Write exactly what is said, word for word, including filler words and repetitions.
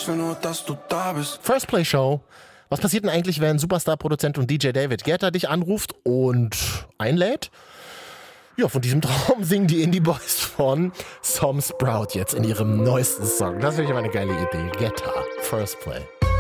Ich will nur, dass du da bist. First Play Show. Was passiert denn eigentlich, wenn Superstar-Produzent und D J David Guetta dich anruft und einlädt? Ja, von diesem Traum singen die Indie Boys von Some Sprout jetzt in ihrem neuesten Song. Das ist wirklich eine geile Idee. Guetta, First Play.